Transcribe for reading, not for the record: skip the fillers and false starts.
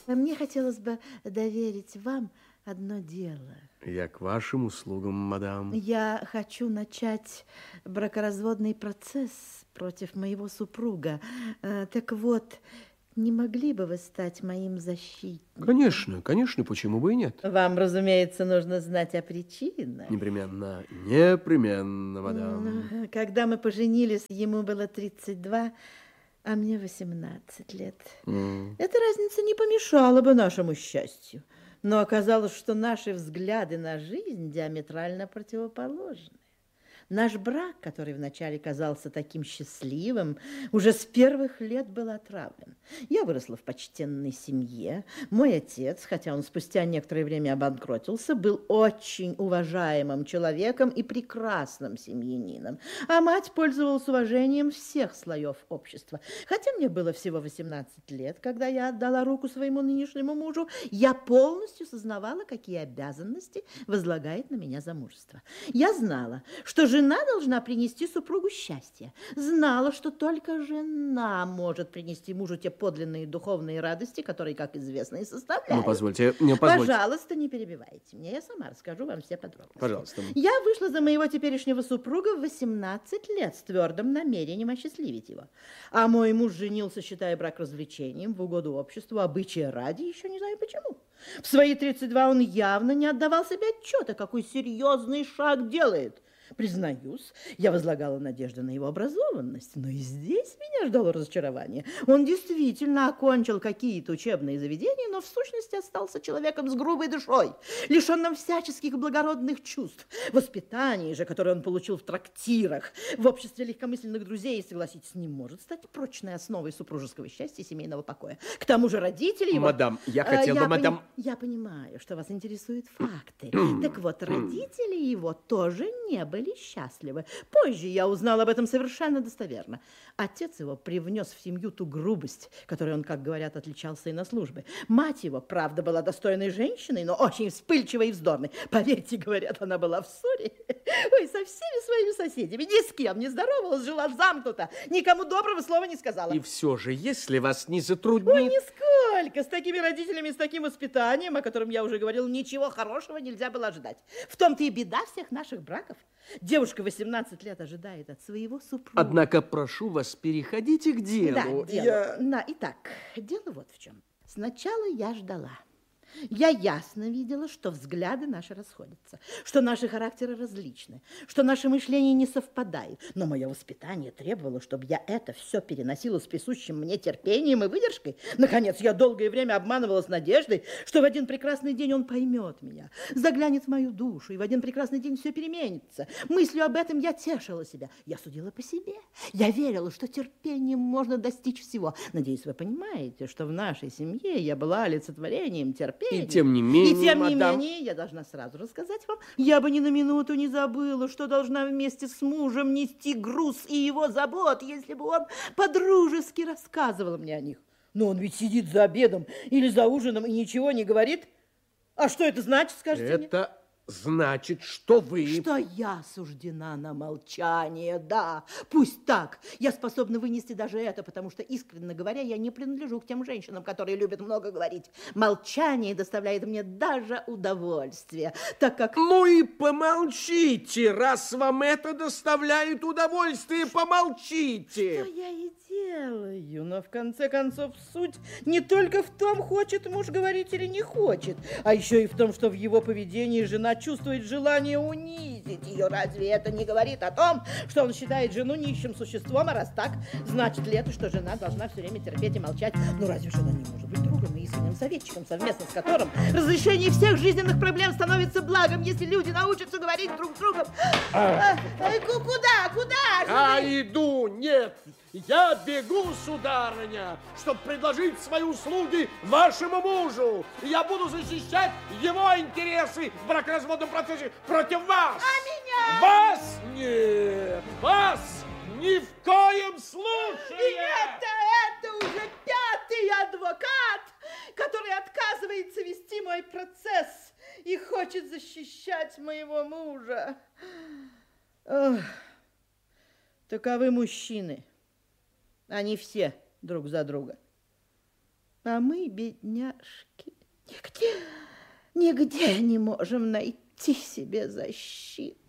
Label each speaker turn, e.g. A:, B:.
A: Мне хотелось бы доверить вам одно дело.
B: Я к вашим услугам, мадам.
A: Я хочу начать бракоразводный процесс против моего супруга. Так вот, не могли бы вы стать моим защитником?
B: Конечно, конечно, почему бы и нет?
A: Вам, разумеется, нужно знать о причинах.
B: Непременно, непременно, мадам.
A: Когда мы поженились, ему было 32, а мне 18 лет. Эта разница не помешала бы нашему счастью. Но оказалось, что наши взгляды на жизнь диаметрально противоположны. Наш брак, который вначале казался таким счастливым, уже с первых лет был отравлен. Я выросла в почтенной семье. Мой отец, хотя он спустя некоторое время обанкротился, был очень уважаемым человеком и прекрасным семьянином. А мать пользовалась уважением всех слоев общества. Хотя мне было всего 18 лет, когда я отдала руку своему нынешнему мужу, я полностью сознавала, какие обязанности возлагает на меня замужество. Я знала, что жена должна принести супругу счастье. Знала, что только жена может принести мужу те подлинные духовные радости, которые, как известно, и составляют.
B: Ну, позвольте, не позвольте.
A: Пожалуйста, не перебивайте меня. Я сама расскажу вам все подробности.
B: Пожалуйста.
A: Я вышла за моего теперешнего супруга в 18 лет с твердым намерением осчастливить его. А мой муж женился, считая брак развлечением, в угоду обществу, обычая ради, еще не знаю почему. В свои 32 он явно не отдавал себе отчета, какой серьезный шаг делает. Признаюсь, я возлагала надежды на его образованность, но и здесь меня ждало разочарование. Он действительно окончил какие-то учебные заведения, но в сущности остался человеком с грубой душой, лишенным всяческих благородных чувств. Воспитание же, которое он получил в трактирах, в обществе легкомысленных друзей, согласитесь, не может стать прочной основой супружеского счастья и семейного покоя. К тому же родители его...
B: Мадам, я хотел бы, мадам...
A: Я понимаю, что вас интересуют факты. Так вот, родители его тоже не были счастливы. Позже я узнала об этом совершенно достоверно. Отец его привнес в семью ту грубость, которой он, как говорят, отличался и на службе. Мать его, правда, была достойной женщиной, но очень вспыльчивой и вздорной. Поверьте, говорят, она была в ссоре. Ой, со всеми своими соседями, ни с кем не здоровалась, жила замкнута, никому доброго слова не сказала.
B: И все же, если вас не затруднит...
A: Ой, нисколько. С такими родителями, с таким воспитанием, о котором я уже говорила, ничего хорошего нельзя было ожидать. В том-то и беда всех наших браков. Девушка 18 лет ожидает от своего супруга.
B: Однако, прошу вас, переходите к делу.
A: Да, дело. Итак, дело вот в чем. Сначала я ждала. Я ясно видела, что взгляды наши расходятся, что наши характеры различны, что наше мышление не совпадает. Но мое воспитание требовало, чтобы я это все переносила с присущим мне терпением и выдержкой. Наконец, я долгое время обманывалась надеждой, что в один прекрасный день он поймет меня, заглянет в мою душу, и в один прекрасный день все переменится. Мыслью об этом я тешила себя. Я судила по себе. Я верила, что терпением можно достичь всего. Надеюсь, вы понимаете, что в нашей семье я была олицетворением терпения.
B: И тем не менее, мадам...
A: я должна сразу рассказать вам, я бы ни на минуту не забыла, что должна вместе с мужем нести груз и его забот, если бы он по-дружески рассказывал мне о них. Но он ведь сидит за обедом или за ужином и ничего не говорит. А что это значит, скажите мне?
B: Это значит, что вы...
A: Что я осуждена на молчание, да. Пусть так. Я способна вынести даже это, потому что, искренне говоря, я не принадлежу к тем женщинам, которые любят много говорить. Молчание доставляет мне даже удовольствие, так как...
B: Ну и помолчите, раз вам это доставляет удовольствие, помолчите.
A: Что я и делаю, но в конце концов суть не только в том, хочет муж говорить или не хочет, а еще и в том, что в его поведении жена чувствует желание унизить ее. Разве это не говорит о том, что он считает жену нищим существом, а раз так, значит ли это, что жена должна все время терпеть и молчать? Ну разве жена не может быть другом и искренним советчиком, совместно с которым разрешение всех жизненных проблем становится благом, если люди научатся говорить друг с другом? Куда?
B: Иду, нет. Я бегу, сударыня, чтобы предложить свои услуги вашему мужу. Я буду защищать его интересы в бракоразводном процессе против вас.
A: А меня?
B: Вас нет. Вас ни в коем случае.
A: И это уже 5-й адвокат, который отказывается вести мой процесс и хочет защищать моего мужа. Ох, таковы мужчины. Они все друг за друга. А мы, бедняжки, нигде не можем найти себе защиты.